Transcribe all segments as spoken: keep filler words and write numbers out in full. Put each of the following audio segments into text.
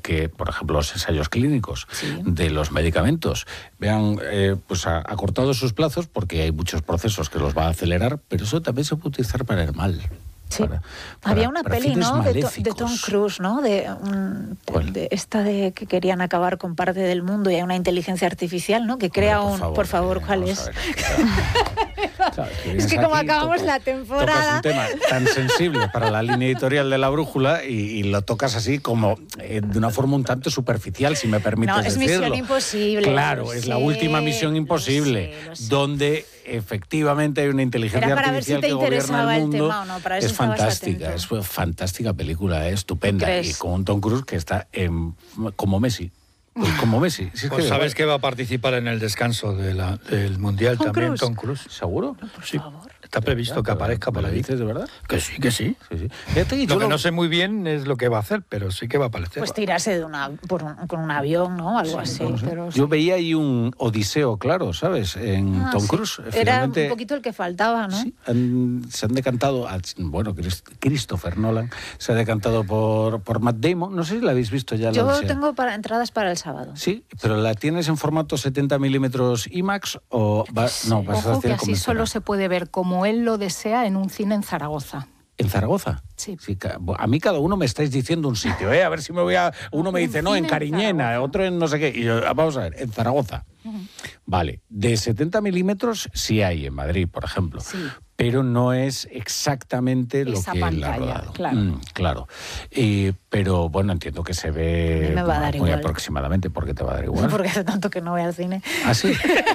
que, por ejemplo, los ensayos clínicos sí. de los medicamentos vean eh, pues acortados sus plazos, porque hay muchos procesos que los va a acelerar, pero eso también se puede utilizar para el mal. Sí. Para, para, Había una para peli, ¿no? De, to, de Tom maléficos. Cruise, ¿no? De, um, de, de esta de que querían acabar con parte del mundo y hay una inteligencia artificial, ¿no? Que crea Hombre, por un... favor, por favor, eh, ¿cuál vamos es? a ver, claro. Claro, que Es que como aquí, acabamos tocas, la temporada... Tocas un tema tan sensible para la línea editorial de La Brújula y, y lo tocas así como eh, de una forma un tanto superficial, si me permites no, es decirlo. Misión Imposible. Claro, es sé, la última Misión Imposible, lo sé, lo sé. donde efectivamente hay una inteligencia Era para ver artificial si te que gobierna interesaba el el mundo. tema o no, para eso es estabas fantástica, atento. es una fantástica película, es estupenda. ¿Crees? Y con un Tom Cruise que está en, como Messi. Pues como Messi. Si es Pues que, sabes que va a participar en el descanso de la, del Mundial ¿Tom también, Cruise? Tom Cruise. ¿Seguro? No, por Sí. favor. Está previsto que aparezca por ¿Me lo ahí. dices de verdad? Que sí, que sí. Sí, sí. Fíjate que yo Lo que lo- no sé muy bien es lo que va a hacer, pero sí que va a aparecer. Pues tirarse de una, por un, con un avión, ¿no? Algo así. no sé. Pero Yo sí. veía ahí un Odiseo, claro, ¿sabes? En Ah, Tom sí. Cruise. Era Finalmente, un poquito el que faltaba, ¿no? sí, han- se han decantado, a- bueno, Chris- Christopher Nolan se ha decantado por, por Matt Damon. No sé si la habéis visto ya. La Yo Odisea. tengo para, entradas para el sábado. Sí, pero ¿la tienes en formato setenta milímetros IMAX o va- no, vas a Ojo que hacer así convencional? solo se puede ver como él lo desea en un cine en Zaragoza. ¿En Zaragoza? Sí. ca- A mí cada uno me estáis diciendo un sitio, ¿eh? A ver si me voy a... Uno me Un dice, no, cine en en Cariñena, Zaragoza. otro en no sé qué. Y yo, vamos a ver, en Zaragoza. Vale, de setenta milímetros sí hay en Madrid, por ejemplo. Sí. Pero no es exactamente lo Esa que él ha pantalla, rodado. claro. Mm, claro. Y, pero bueno, entiendo que se ve A mí me va a dar muy igual. aproximadamente, porque te va a dar igual. Porque hace tanto que no voy al cine. ¿Ah, sí?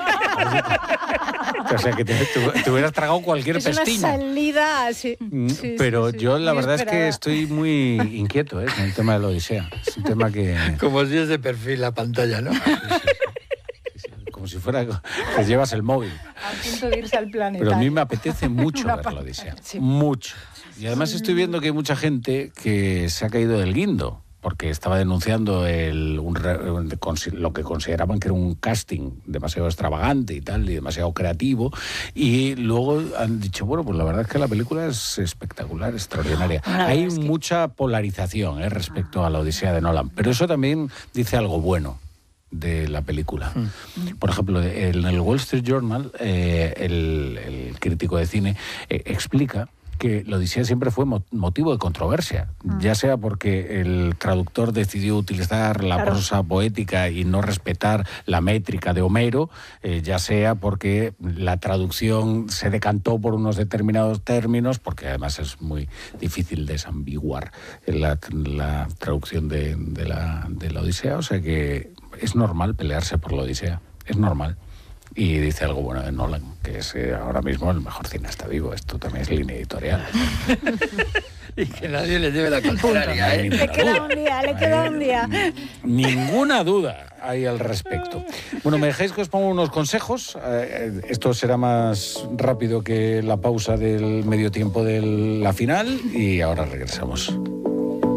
O sea, que te, te- te hubieras tragado cualquier Es una pestiña. salida así. Mm, Sí, Pero sí, sí. yo la Muy verdad es que esperada. estoy muy inquieto ¿eh? con el tema de la Odisea. Es un tema que... Como si es de perfil la pantalla, ¿no? Como si fuera que llevas el móvil. A punto de irse al planeta. Pero a mí me apetece mucho Una ver la pantalla, Odisea. sí. Mucho. Y además estoy viendo que hay mucha gente que se ha caído del guindo, porque estaba denunciando el, un re- un- consi- lo que consideraban que era un casting demasiado extravagante y tal, y demasiado creativo, y luego han dicho, bueno, pues la verdad es que la película es espectacular, extraordinaria. Bueno, la Hay verdad es que- mucha polarización ¿eh? respecto a la Odisea de Nolan, pero eso también dice algo bueno de la película. Por ejemplo, en el Wall Street Journal, eh, el, el crítico de cine eh, explica que la Odisea siempre fue mo- motivo de controversia, ya sea porque el traductor decidió utilizar la Claro. prosa poética y no respetar la métrica de Homero, eh, ya sea porque la traducción se decantó por unos determinados términos, porque además es muy difícil desambiguar la, la traducción de, de la, de la Odisea, o sea que es normal pelearse por la Odisea, es normal. Y dice algo bueno de Nolan, que es eh, ahora mismo el mejor cineasta vivo. Esto también es línea editorial. Y que nadie le lleve la contraria, ¿eh? Le queda un día, le queda un día. Ninguna duda hay al respecto. Bueno, ¿me dejáis que os ponga unos consejos? Eh, esto será más rápido que la pausa del medio tiempo de la final y ahora regresamos.